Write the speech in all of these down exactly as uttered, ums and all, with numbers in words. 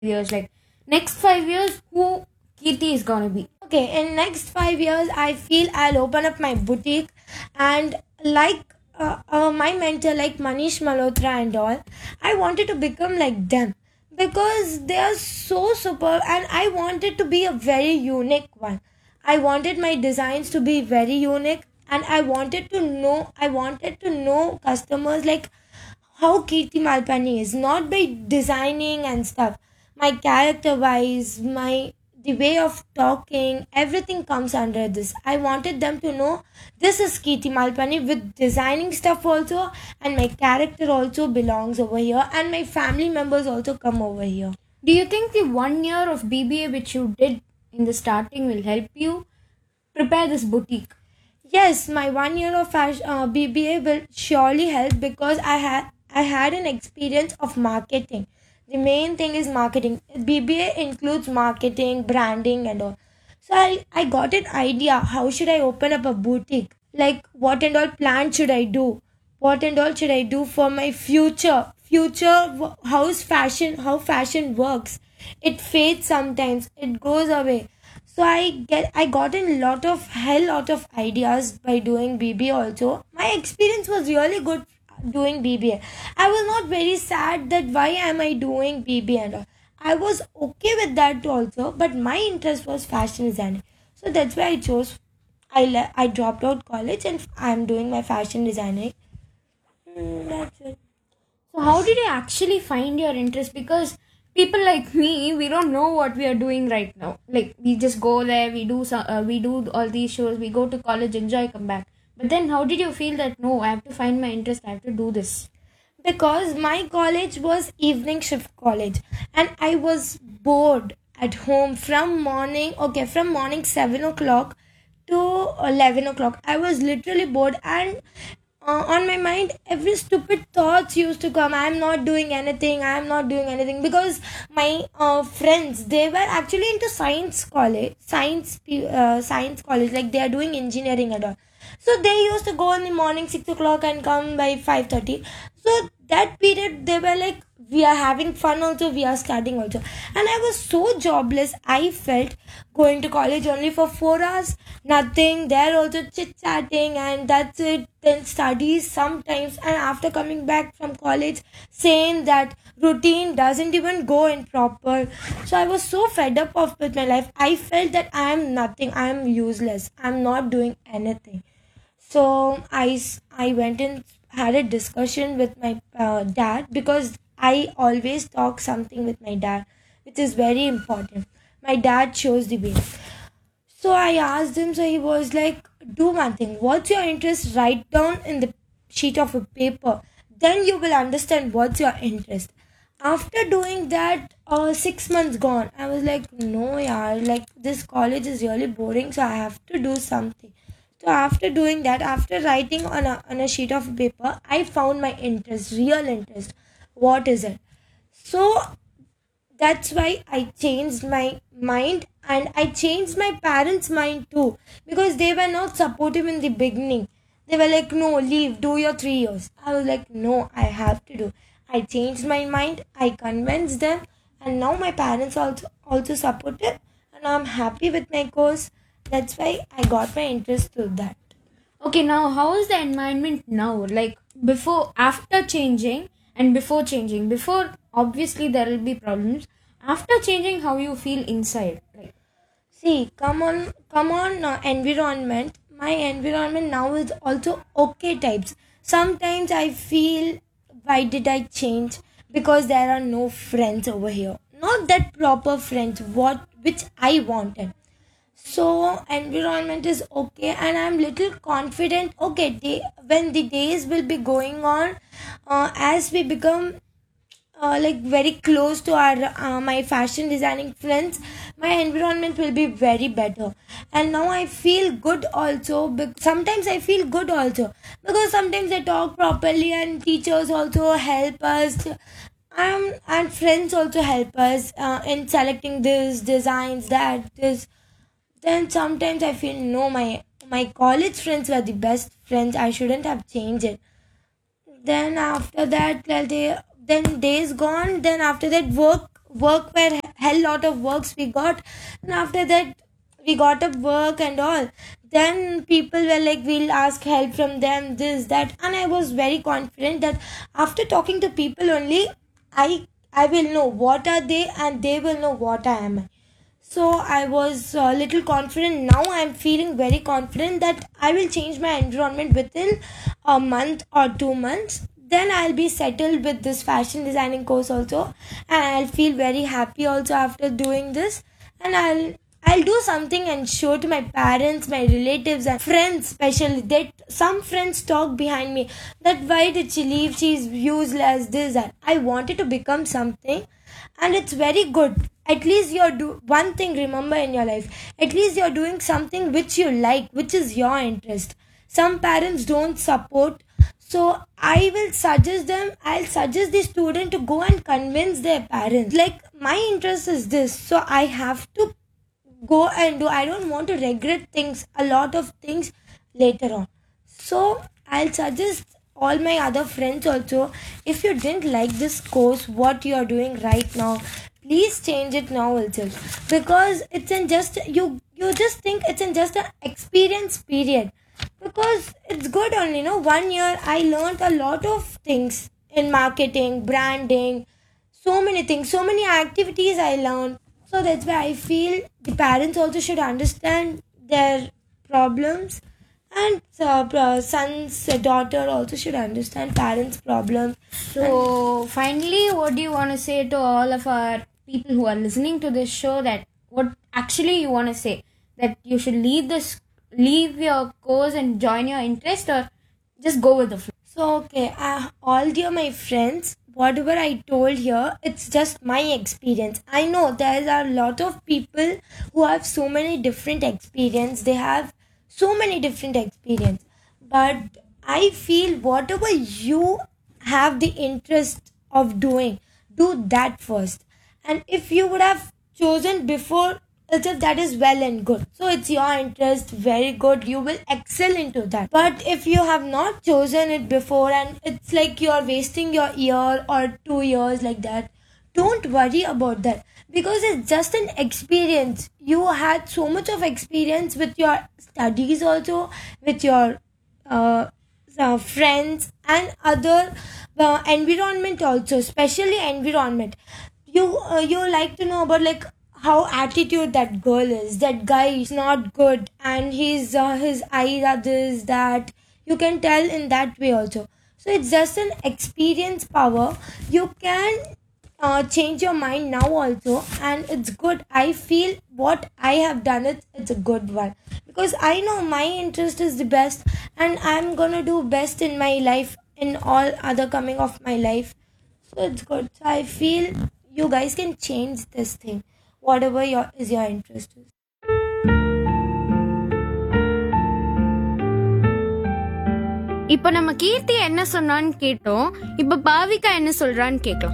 years? Like next five years, who Kirti is gonna be? Okay, in next five years, I feel I'll open up my boutique, and like uh, uh, my mentor, like Manish Malhotra and all, I wanted to become like them because they are so superb, and I wanted to be a very unique one. I wanted my designs to be very unique, and I wanted to know, I wanted to know customers like how Kirti Malpani is, not by designing and stuff. My character wise, my the way of talking, everything comes under this. I wanted them to know this is Kirti Malpani with designing stuff also, and my character also belongs over here, and my family members also come over here. Do you think the one year of B B A which you did in the starting will help you prepare this boutique? Yes, my one year of fash- uh, B B A will surely help because I had I had an experience of marketing. The main thing is marketing. B B A includes marketing, branding, and all. So I, I got an idea how should I open up a boutique? Like what and all plans should I do? What and all should I do for my future? Future, wh- how's fashion? How fashion works? It fades sometimes. It goes away. So I get I got a lot of hell lot of ideas by doing B B A also. My experience was really good doing B B A. I was not very sad that why am I doing B B A and all. I was okay with that also, but my interest was fashion designing. So that's why I chose I le- I dropped out college and I'm doing my fashion designing. Mm, that's it. So how did you actually find your interest? Because people like me, we don't know what we are doing right now. Like we just go there, we do some, uh, we do all these shows, we go to college, enjoy, come back. But then, how did you feel that no, I have to find my interest, I have to do this? Because my college was evening shift college and I was bored at home from morning okay from morning seven o'clock to eleven o'clock. I was literally bored, and uh, on my mind every stupid thoughts used to come. I'm not doing anything, I'm not doing anything because my uh, friends, they were actually into science college science pe- uh, science college, like they are doing engineering and all. So they used to go in the morning six o'clock and come by five thirty. So that period they were like we are having fun also, we are studying also, and I was so jobless. I felt going to college only for four hours, nothing there, also chit chatting, and that's it. Then studies sometimes, and after coming back from college, same that routine doesn't even go in proper. So I was so fed up of with my life. I felt that I am nothing, I am useless, I'm not doing anything. So I, s- I went and had a discussion with my uh, dad because I always talk something with my dad, which is very important. My dad shows the way. So I asked him, so he was like, do one thing. What's your interest? Write down in the sheet of a paper. Then you will understand what's your interest. After doing that, uh, six months gone. I was like, no, yeah, like this college is really boring, so I have to do something. So after doing that, after writing on a on a sheet of paper, I found my interest, real interest. What is it? So that's why I changed my mind, and I changed my parents' mind too because they were not supportive in the beginning. They were like, no, leave, do your three years. I was like, no, I have to do. I changed my mind, I convinced them, and now my parents also also supportive, and I'm happy with my course. That's why I got my interest to that. Okay, now how is the environment now? Like before, after changing, and before changing. Before, obviously, there will be problems. After changing, how you feel inside? Like, See, come on, come on, uh, environment. My environment now is also okay types. Sometimes I feel, why did I change? Because there are no friends over here. Not that proper friends, what which I wanted. So environment is okay, and I'm little confident. Okay, day, when the days will be going on, uh, as we become uh, like very close to our uh, my fashion designing friends, my environment will be very better. And now I feel good also, bec- sometimes I feel good also because sometimes they talk properly, and teachers also help us, um, and friends also help us uh, in selecting this designs, that this. Then sometimes I feel no, my my college friends were the best friends, I shouldn't have changed it. Then after that, well, they then days gone. Then after that, work work were hell lot of works we got, and after that we got up work and all. Then people were like, we'll ask help from them, this that, and I was very confident that after talking to people only, i i will know what are they and they will know what I am. So I was a little confident. Now I'm feeling very confident that I will change my environment within a month or two months. Then I'll be settled with this fashion designing course also, and I'll feel very happy also after doing this. And i'll I'll do something and show to my parents, my relatives, and friends, especially that some friends talk behind me that why did she leave? She's useless, this, that. I wanted to become something, and it's very good. At least you're do one thing, remember, in your life. At least you're doing something which you like, which is your interest. Some parents don't support, so I will suggest them, I'll suggest the student to go and convince their parents. Like, my interest is this, so I have to go and do. I don't want to regret things, a lot of things later on. So I'll suggest all my other friends also, if you didn't like this course, what you are doing right now, please change it now itself, because it's in just you you just think it's in just an experience period, because it's good only, you know. One year I learned a lot of things in marketing, branding, so many things, so many activities I learned. So that's why I feel the parents also should understand their problems, and uh, uh, son's daughter also should understand parents' problems. So, finally, what do you want to say to all of our people who are listening to this show? That what actually you want to say? That you should leave this, leave your course and join your interest, or just go with the flow? So, okay, uh, all dear my friends, whatever I told here, it's just my experience. I know there are a lot of people who have so many different experience. They have so many different experience. But I feel whatever you have the interest of doing, do that first. And if you would have chosen before, itself, that is well and good. So it's your interest, very good. You will excel into that. But if you have not chosen it before and it's like you're wasting your year or two years like that, don't worry about that, because it's just an experience. You had so much of experience with your studies also, with your uh, uh, friends and other uh, environment also, especially environment. You uh, you like to know about like how attitude that girl is, that guy is not good, and his uh, his eyes are this that. You can tell in that way also. So it's just an experience power. You can uh, change your mind now also, and it's good. I feel what I have done, it it's a good one, because I know my interest is the best, and I'm gonna do best in my life, in all other coming of my life. So it's good. So I feel you guys can change this thing, whatever your is your interest is. இப்போ நம்ம கீர்த்தி என்ன சொன்னான்னு கேட்டோம். இப்போ பாவிகா என்ன சொல்றான்னு கேட்கலாம்.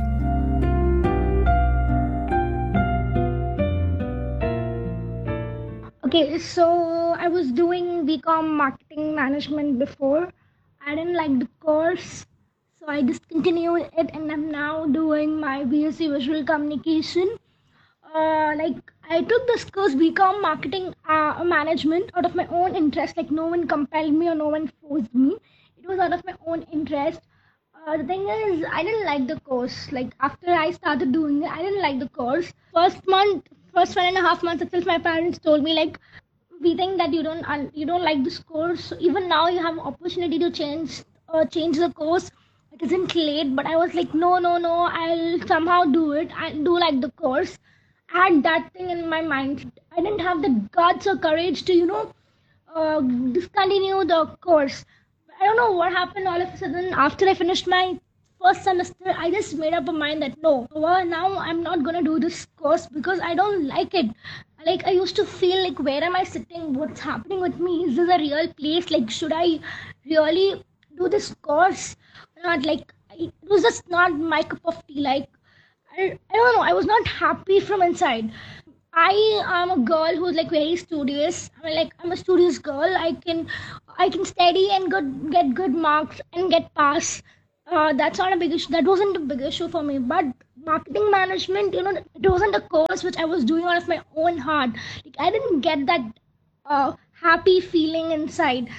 Okay, so I was doing BCom marketing management before. I didn't like the course, so I discontinued it, and I'm now doing my B S c Visual Communication. Uh, like I took this course BCom marketing uh, management out of my own interest. Like no one compelled me or no one forced me. It was out of my own interest. Uh, the thing is, I didn't like the course. Like after I started doing it, I didn't like the course. First month, first one and a half months itself, my parents told me like, we think that you don't un- you don't like this course. So even now, you have opportunity to change uh, change the course. It isn't late. But I was like, no, no, no. I'll somehow do it. I do like the course. I had that thing in my mind. I didn't have the guts or courage to you know uh, discontinue the course. I don't know what happened all of a sudden. After I finished my first semester, I just made up a mind that no, well, now I'm not gonna do this course because I don't like it. Like I used to feel like, where am I sitting? What's happening with me? Is this a real place? Like, should I really do this course? Not like it was just not my cup of tea. Like I, I don't know. I was not happy from inside. I am a girl who's like very studious. I mean, like I'm a studious girl. I can I can study and good, get good marks and get pass. uh, that's not a big issue. That wasn't a big issue for me. But marketing management, you know, it wasn't a course which I was doing out of my own heart. Like I didn't get that uh, happy feeling inside.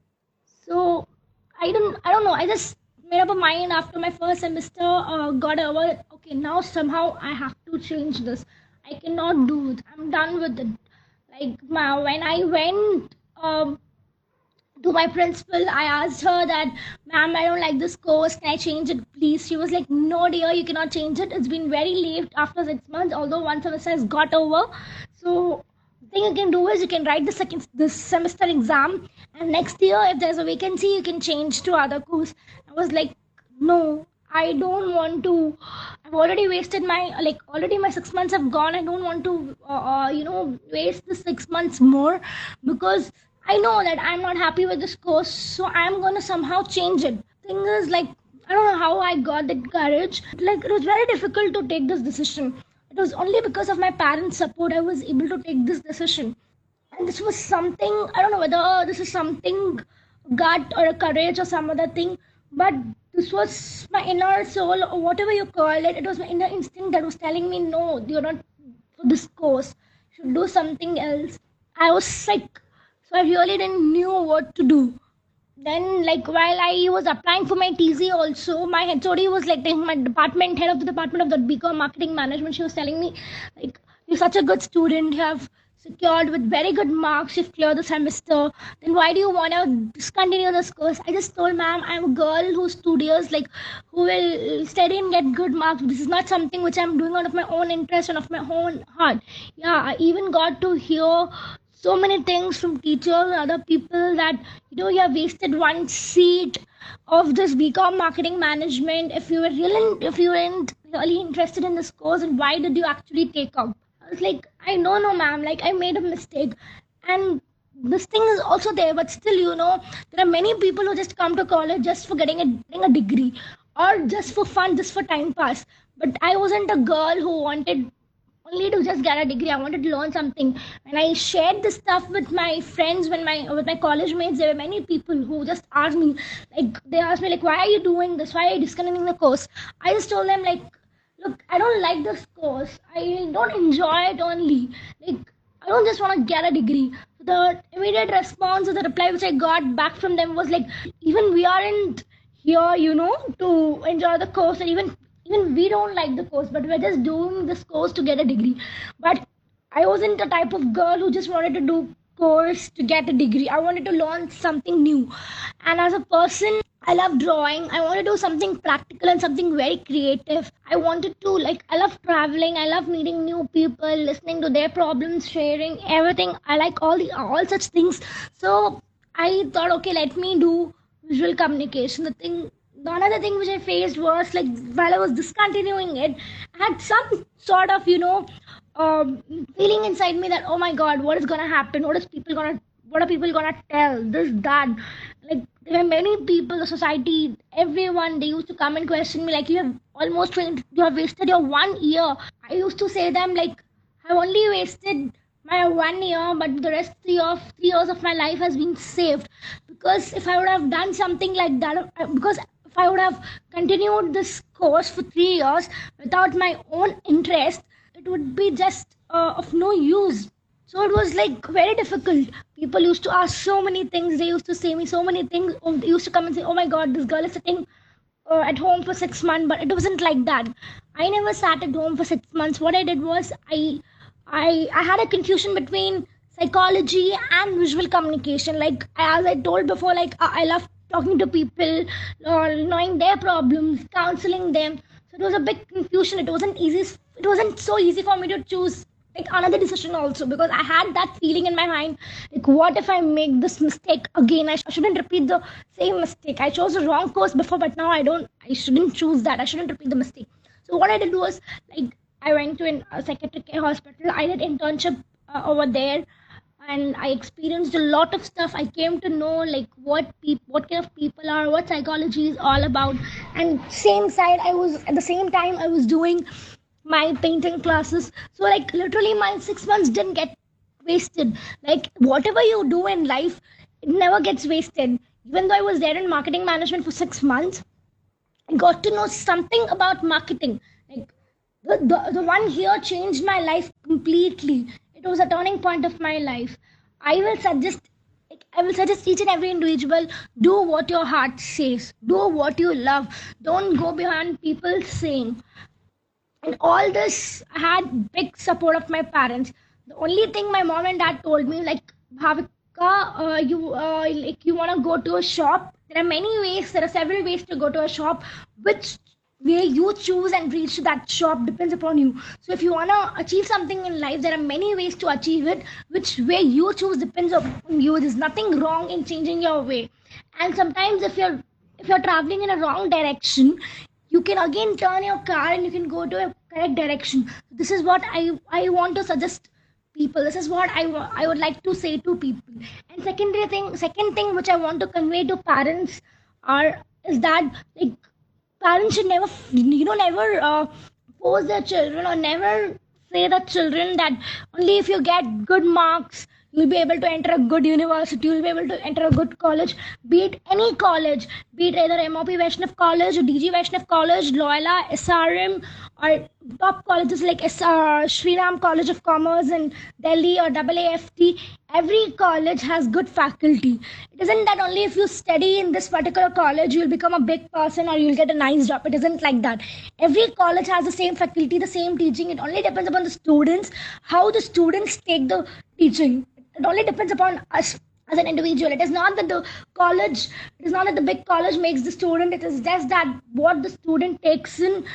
So I didn't. I don't know. I just made up a mind after my first semester. Uh, got over it. Okay, now somehow I have to change this. I cannot do it. I'm done with it. Like my, when I went. Um, to my principal, I asked her that, ma'am, I don't like this course. Can I change it, please? She was like, no, dear, you cannot change it. It's been very late after six months, although one semester has got over. So the thing you can do is you can write the second this semester exam, and next year, if there's a vacancy, you can change to other course. I was like, no, I don't want to. I've already wasted my like already my six months have gone. I don't want to, uh, uh, you know, waste the six months more because I know that I'm not happy with this course, so I'm gonna somehow change it. Thing is, like, I don't know how I got that courage. Like, it was very difficult to take this decision. It was only because of my parents' support I was able to take this decision. And this was something, I don't know whether this is something gut or a courage or some other thing, but this was my inner soul or whatever you call it. It was my inner instinct that was telling me, no, you're not for this course. You should do something else. I was sick. So I really didn't knew what to do. Then, like, while I was applying for my T Z also, my H O D was like, my department, head of the department of the B Com Marketing Management, she was telling me, like, you're such a good student, you have secured with very good marks, you've cleared the semester, then why do you want to discontinue this course? I just told, ma'am, I'm a girl who's studious, like, who will study and get good marks. This is not something which I'm doing out of my own interest and of my own heart. Yeah, I even got to hear so many things from teachers and other people that, you know, you have wasted one seat of this B Com Marketing Management. If you were really, if you weren't really interested in this course, and why did you actually take up? I was like, I know, no, ma'am. Like, I made a mistake, and this thing is also there. But still, you know, there are many people who just come to college just for getting a, getting a degree, or just for fun, just for time pass. But I wasn't a girl who wanted only to just get a degree. I wanted to learn something. When I shared this stuff with my friends, when my with my college mates, there were many people who just asked me, like, they asked me, like, why are you doing this? Why are you discontinuing the course? I just told them, like, look, I don't like this course. I don't enjoy it only. Like, I don't just want to get a degree. The immediate response or the reply which I got back from them was like, even we aren't here, you know, to enjoy the course, and even even we don't like the course, but we're just doing this course to get a degree. But I wasn't the type of girl who just wanted to do course to get a degree. I wanted to learn something new. And as a person, I love drawing. I want to do something practical and something very creative. I wanted to, like, I love traveling. I love meeting new people, listening to their problems, sharing everything. I like all the all such things. So I thought, okay, let me do visual communication. The thing the another thing which I faced was, like, while I was discontinuing it, I had some sort of, you know, um, feeling inside me that, oh my God, what is gonna happen? What is people gonna, what are people gonna tell? This, that, like, there were many people, the society, everyone. They used to come and question me, like, you have almost, you have wasted your one year. I used to say them, like, I've only wasted my one year, but the rest three of three years of my life has been saved. Because if I would have done something like that, because if I would have continued this course for three years without my own interest, it would be just uh, of no use. So it was, like, very difficult. People used to ask so many things. They used to say me so many things. Oh, they used to come and say, oh my God, this girl is sitting uh, at home for six months. But it wasn't like that. I never sat at home for six months. What I did was, I, I, I had a confusion between psychology and visual communication. Like, as I told before, like, I, I love talking to people, uh, knowing their problems, counseling them. So it was a big confusion. It wasn't easy. It wasn't so easy for me to choose, like, another decision also, because I had that feeling in my mind, like, what if I make this mistake again? I, sh- I shouldn't repeat the same mistake. I chose the wrong course before, but now I don't. I shouldn't choose that. I shouldn't repeat the mistake. So what I did was, like, I went to an, a psychiatric care hospital. I did internship uh, over there. And I experienced a lot of stuff. I came to know, like, what peop- what kind of people are, what psychology is all about. And same side, I was at the same time I was doing my painting classes. So, like, literally my six months didn't get wasted. Like, whatever you do in life, it never gets wasted. Even though I was there in marketing management for six months, I got to know something about marketing. Like the, the, the one here changed my life completely. It was a turning point of my life. I will suggest like, I will suggest each and every individual, do what your heart says. Do what you love. Don't go behind people saying. And all this, I had big support of my parents. The only thing my mom and dad told me, like, Bhavika, uh, you uh, like you want to go to a shop. There are many ways. There are several ways to go to a shop. Which way you choose and reach to that shop depends upon you. So if you want to achieve something in life, there are many ways to achieve it. Which way you choose depends upon you. There's nothing wrong in changing your way. And sometimes if you're if you're traveling in a wrong direction, you can again turn your car and you can go to a correct direction. This is what i i want to suggest people. This is what i wa- I would like to say to people. And secondary thing second thing which I want to convey to parents are is that, like, parents should never you know never uh, force their children, or never say the children that only if you get good marks you'll be able to enter a good university, you'll be able to enter a good college, be it any college, be it either M O P Vaishnav College or D G Vaishnav College, Loyola, S R M, or top colleges like S R, Sriram College of Commerce in Delhi, or A A F T. Every college has good faculty. It isn't that only if you study in this particular college you'll become a big person or you'll get a nice job. It isn't like that. Every college has the same faculty, the same teaching. It only depends upon the students, how the students take the teaching. It only depends upon us as an individual. It is not that the college, it is not that the big college makes the student. It is just that what the student takes in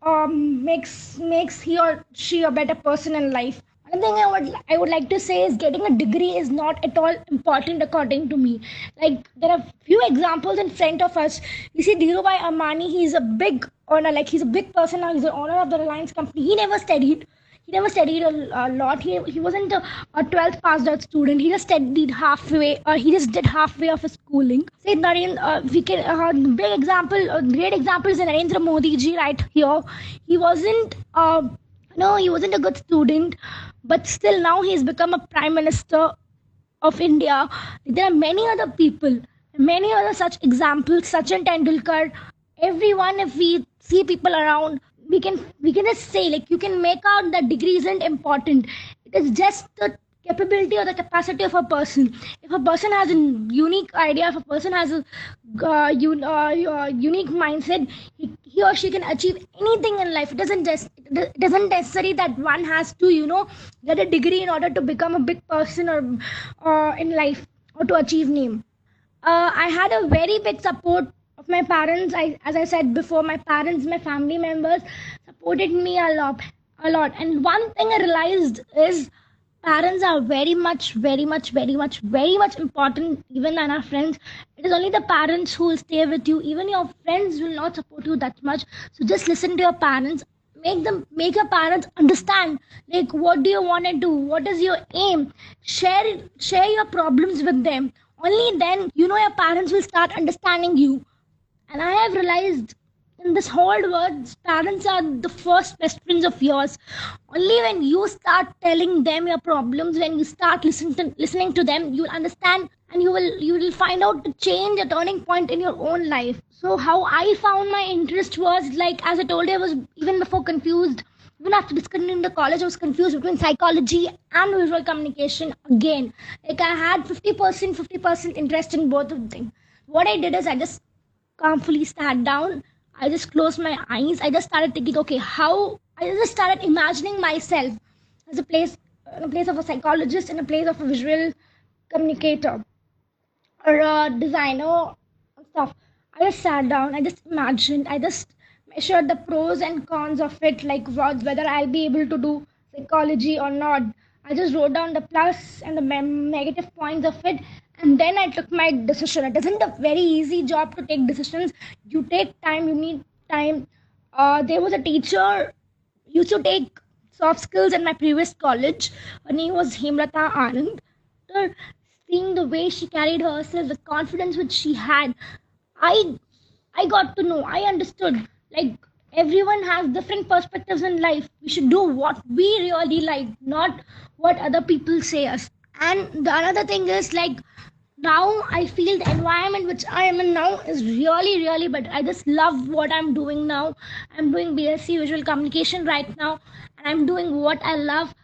um, makes makes he or she a better person in life. One thing I would I would like to say is getting a degree is not at all important according to me. Like, there are few examples in front of us. You see, Dhirubhai Ambani, he's a big owner. Like, he's a big person now. He's the owner of the Reliance company. He never studied. He never studied a, a lot. He, he wasn't a, a twelfth passed out student. He just studied halfway. Uh, he just did halfway of his schooling. Say Narendra, uh, we can uh, big example, a great example is Narendra Modi ji right here. He wasn't. Uh, no, he wasn't a good student, but still now he's become a prime minister of India. There are many other people, many other such examples. Sachin Tendulkar. Everyone, if we see people around, we can we can just say, like, you can make out that degree isn't important. It is just the capability or the capacity of a person. If a person has a unique idea, if a person has a uh, un, uh, uh, unique mindset, he, he or she can achieve anything in life. It doesn't just it doesn't necessary that one has to you know get a degree in order to become a big person or uh, in life or to achieve name. uh, I had a very big support of my parents. I, as I said before, my parents, my family members supported me a lot, a lot. And one thing I realized is parents are very much, very much, very much, very much important even than our friends. It is only the parents who will stay with you. Even your friends will not support you that much. So just listen to your parents. Make them, make your parents understand, like, what do you want to do? What is your aim? Share, share your problems with them. Only then, you know, your parents will start understanding you. And I have realized in this whole world, parents are the first best friends of yours. Only when you start telling them your problems, when you start listening to, listening to them, you will understand, and you will you will find out to change a turning point in your own life. So how I found my interest was, like, as I told you, I was even before confused. Even after discontinuing the college, I was confused between psychology and visual communication again. Like, I had fifty percent, fifty percent interest in both of them. What I did is I just calmly sat down. I just closed my eyes. I just started thinking, okay, how I just started imagining myself as a place, in a place of a psychologist, in a place of a visual communicator or a designer and stuff. I just sat down. I just imagined. I just measured the pros and cons of it, like what, whether I'll be able to do psychology or not. I just wrote down the plus and the negative points of it, and then I took my decision. It isn't a very easy job to take decisions. You take time, you need time. Uh, there was a teacher used to take soft skills in my previous college. Her name was Hemlata Anand. After seeing the way she carried herself, the confidence which she had, I I got to know, I understood, like, everyone has different perspectives in life. We should do what we really like, not what other people say us. And the another thing is, like, now I feel the environment which I am in now is really, really better. I just love what I'm doing now. I'm doing B S c Visual Communication right now, and I'm doing what I love.